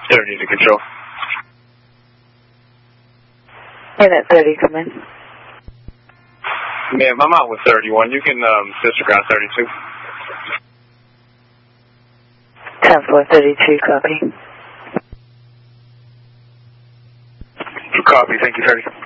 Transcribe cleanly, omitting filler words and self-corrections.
30 to control. Unit 30, come in. Ma'am, I'm out with 31. You can disregard 32. 10-4-32, copy. Copy, thank you, 30.